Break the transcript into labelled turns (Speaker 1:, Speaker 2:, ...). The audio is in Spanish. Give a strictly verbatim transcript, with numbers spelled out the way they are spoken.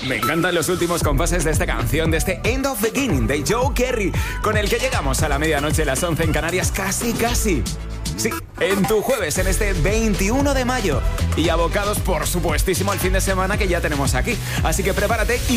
Speaker 1: Me encantan los últimos compases de esta canción, de este End of Beginning de Joe Kerry, con el que llegamos a la medianoche, las once en Canarias, casi, casi. Sí, en tu jueves, en este veintiuno de mayo. Y abocados, por supuestísimo, al fin de semana que ya tenemos aquí. Así que prepárate y